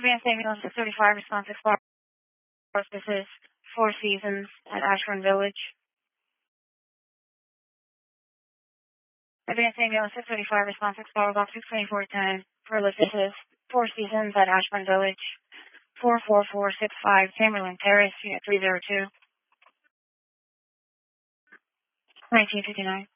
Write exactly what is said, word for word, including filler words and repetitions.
Advanced Ambulance six thirty-five, response Explorer. This is Four Seasons at Ashburn Village. Advanced Ambulance six thirty-five, response Explorer, box six twenty-four ten. For this is Four Seasons at Ashburn Village. four four four six five, Chamberlain Terrace, Unit three zero two. nineteen fifty-nine.